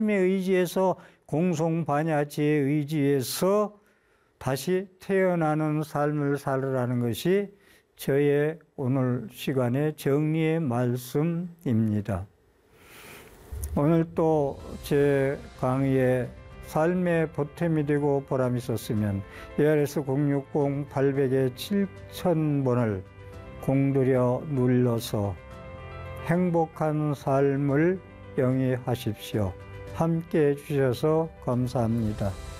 의지에서 공송반야지의 의지에서 다시 태어나는 삶을 살으라는 것이 저의 오늘 시간의 정리의 말씀입니다. 오늘 또 제 강의에 삶의 보탬이 되고 보람이 있었으면 ARS 060-800의 7000번을 공들여 눌러서 행복한 삶을 영위하십시오. 함께 해주셔서 감사합니다.